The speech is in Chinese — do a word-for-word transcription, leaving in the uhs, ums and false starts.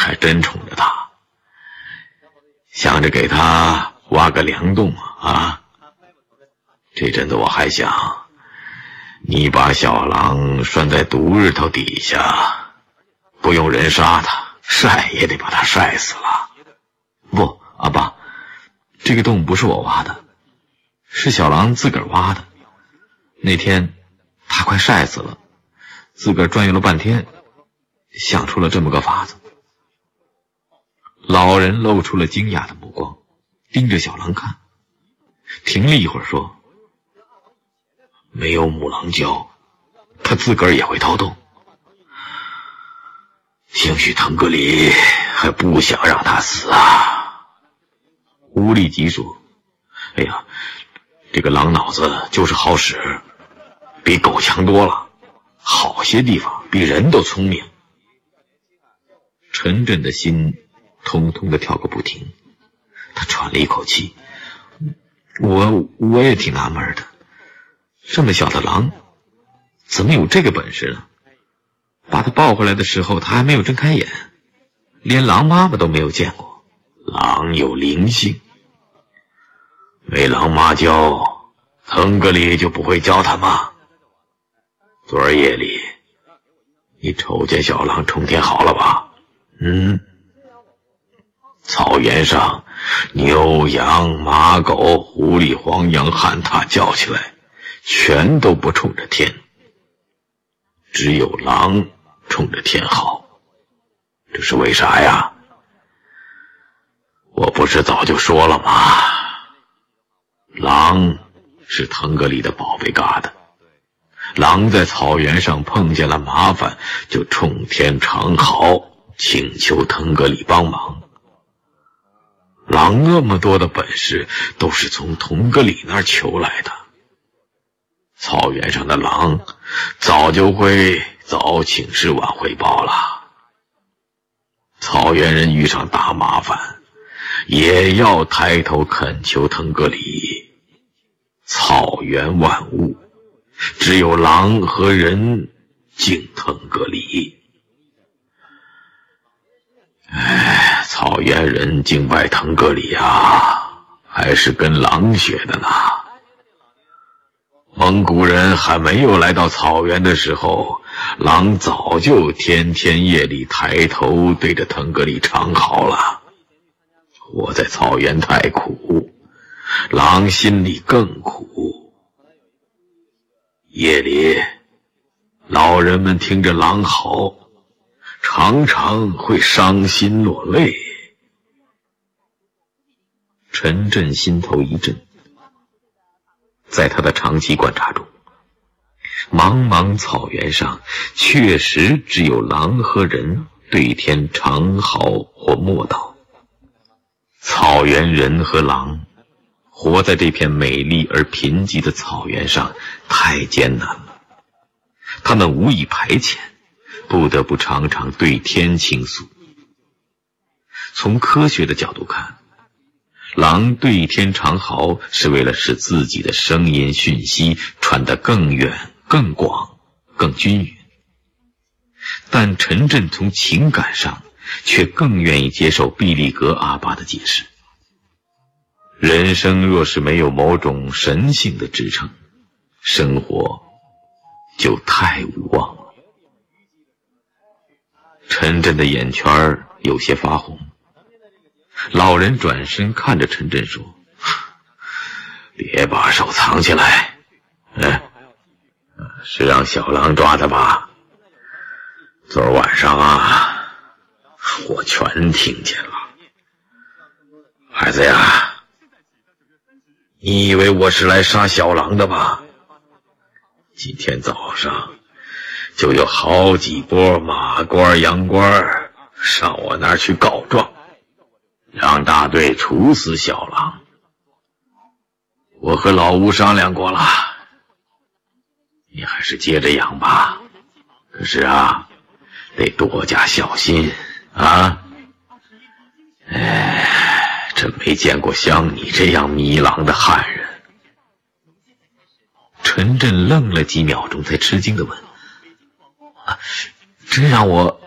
还真宠着他，想着给他挖个梁洞啊。这阵子我还想，你把小狼拴在毒日头底下，不用人杀他，晒也得把他晒死了。不，阿爸，这个洞不是我挖的，是小狼自个儿挖的。那天他快晒死了，自个儿转悠了半天，想出了这么个法子。老人露出了惊讶的目光，盯着小狼看，停了一会儿说，没有母狼教，他自个儿也会掏洞。兴许腾格里还不想让他死啊。乌力吉说，哎呀，这个狼脑子就是好使，比狗强多了，好些地方比人都聪明。陈震的心通通的跳个不停，他喘了一口气，我我也挺纳闷的，这么小的狼怎么有这个本事呢？把他抱回来的时候他还没有睁开眼，连狼妈妈都没有见过。狼有灵性，没狼妈教，腾格里就不会教他吗？昨儿夜里你瞅见小狼冲天好了吧？嗯，草原上牛羊马狗狐狸黄羊汉獭叫起来全都不冲着天，只有狼冲着天好，这是为啥呀？我不是早就说了吗？狼是腾格里的宝贝疙瘩，狼在草原上碰见了麻烦，就冲天长嚎，请求腾格里帮忙。狼那么多的本事都是从腾格里那儿求来的，草原上的狼早就会早请示晚汇报了。草原人遇上大麻烦也要抬头恳求腾格里。草原万物只有狼和人敬腾格里。哎，草原人敬拜腾格里啊，还是跟狼学的呢。蒙古人还没有来到草原的时候，狼早就天天夜里抬头对着腾格里长嚎了。我在草原太苦，狼心里更苦。夜里老人们听着狼嚎，常常会伤心落泪。陈震心头一震，在他的长期观察中，茫茫草原上确实只有狼和人对天长嚎或默祷。草原人和狼活在这片美丽而贫瘠的草原上太艰难了，他们无以排遣，不得不常常对天倾诉。从科学的角度看，狼对天长嚎是为了使自己的声音讯息传得更远、更广、更均匀。但陈震从情感上却更愿意接受毕利格阿爸的解释。人生若是没有某种神性的支撑，生活就太无望了。陈震的眼圈有些发红，老人转身看着陈震说，别把手藏起来。嗯，是让小狼抓的吧？昨儿晚上啊，我全听见了。孩子呀，你以为我是来杀小狼的吧？今天早上就有好几波马官羊官上我那儿去告状，让大队处死小狼。我和老吴商量过了，你还是接着养吧，可是啊，得多加小心啊！哎，真没见过像你这样迷狼的汉人。陈震愣了几秒钟，才吃惊地问：啊，真让我